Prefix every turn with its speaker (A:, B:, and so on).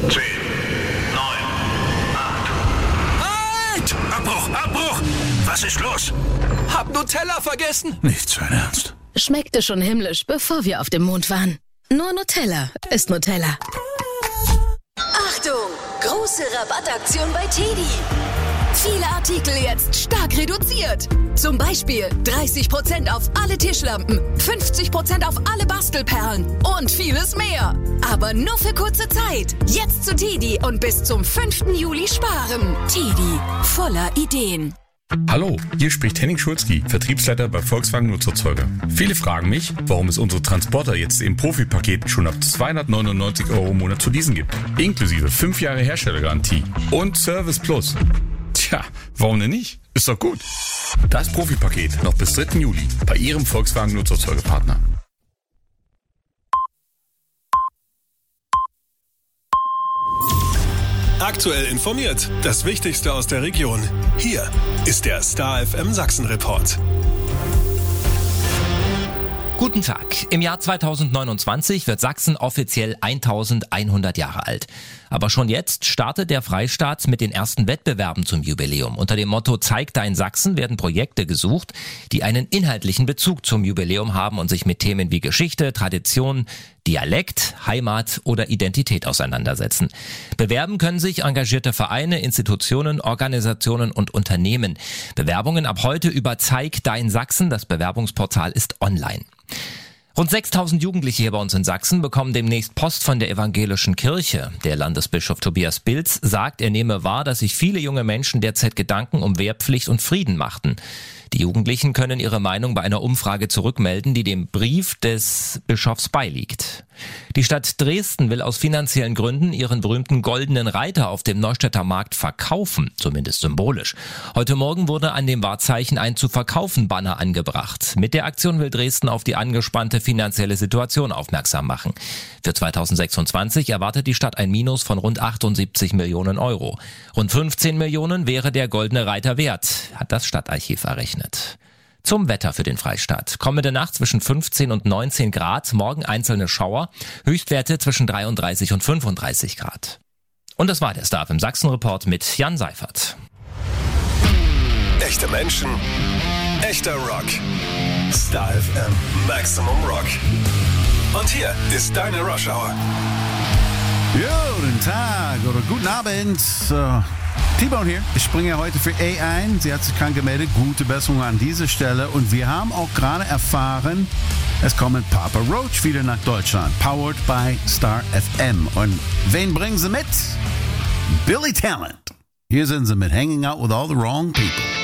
A: 10, 9, 8.
B: Halt! Abbruch! Was ist los?
C: Hab Nutella vergessen.
B: Nicht sein Ernst.
D: Schmeckte schon himmlisch, bevor wir auf dem Mond waren. Nur Nutella ist Nutella.
E: Achtung! Große Rabattaktion bei TEDi. Viele Artikel jetzt stark reduziert. Zum Beispiel 30% auf alle Tischlampen, 50% auf alle Bastelperlen und vieles mehr. Aber nur für kurze Zeit. Jetzt zu TEDi und bis zum 5. Juli sparen. TEDi, voller Ideen.
F: Hallo, hier spricht Henning Schulzki, Vertriebsleiter bei Volkswagen Nutzfahrzeuge. Viele fragen mich, warum es unsere Transporter jetzt im Profipaket schon ab 299 € im Monat zu leasen gibt. Inklusive 5 Jahre Herstellergarantie und Service Plus. Tja, warum denn nicht? Ist doch gut. Das Profipaket noch bis 3. Juli bei Ihrem Volkswagen Nutzfahrzeugepartner.
G: Aktuell informiert. Das Wichtigste aus der Region. Hier ist der Star FM Sachsen Report.
H: Guten Tag. Im Jahr 2029 wird Sachsen offiziell 1100 Jahre alt. Aber schon jetzt startet der Freistaat mit den ersten Wettbewerben zum Jubiläum. Unter dem Motto Zeig dein Sachsen werden Projekte gesucht, die einen inhaltlichen Bezug zum Jubiläum haben und sich mit Themen wie Geschichte, Tradition, Dialekt, Heimat oder Identität auseinandersetzen. Bewerben können sich engagierte Vereine, Institutionen, Organisationen und Unternehmen. Bewerbungen ab heute über Zeig dein Sachsen. Das Bewerbungsportal ist online. Rund 6.000 Jugendliche hier bei uns in Sachsen bekommen demnächst Post von der evangelischen Kirche. Der Landesbischof Tobias Bilz sagt, er nehme wahr, dass sich viele junge Menschen derzeit Gedanken um Wehrpflicht und Frieden machten. Die Jugendlichen können ihre Meinung bei einer Umfrage zurückmelden, die dem Brief des Bischofs beiliegt. Die Stadt Dresden will aus finanziellen Gründen ihren berühmten goldenen Reiter auf dem Neustädter Markt verkaufen, zumindest symbolisch. Heute Morgen wurde an dem Wahrzeichen ein Zu-verkaufen-Banner angebracht. Mit der Aktion will Dresden auf die angespannte finanzielle Situation aufmerksam machen. Für 2026 erwartet die Stadt ein Minus von rund 78 Millionen €. Rund 15 Millionen wäre der goldene Reiter wert, hat das Stadtarchiv errechnet. Zum Wetter für den Freistaat. Kommende Nacht zwischen 15 und 19 Grad, morgen einzelne Schauer, Höchstwerte zwischen 33 und 35 Grad. Und das war der Star FM Sachsen Report mit Jan Seifert.
G: Echte Menschen, echter Rock. Star FM Maximum Rock. Und hier ist deine Rush Hour.
I: Guten Tag oder guten Abend. T-Bone hier. Ich springe heute für A ein. Sie hat sich krank gemeldet. Gute Besserung an dieser Stelle. Und wir haben auch gerade erfahren, es kommt Papa Roach wieder nach Deutschland. Powered by Star FM. Und wen bringen sie mit? Billy Talent. Hier sind sie mit Hanging Out with All the Wrong People.